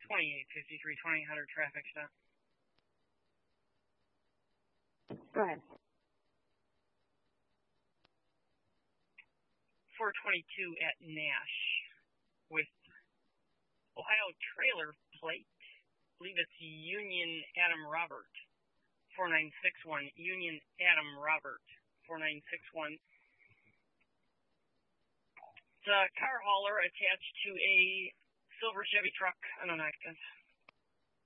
2853 20 traffic stop. Go ahead. 422 at Nash with Ohio trailer plate. I believe it's Union Adam Robert. 4961 Union Adam Robert. 4961. It's a car hauler attached to a silver Chevy truck on an accident.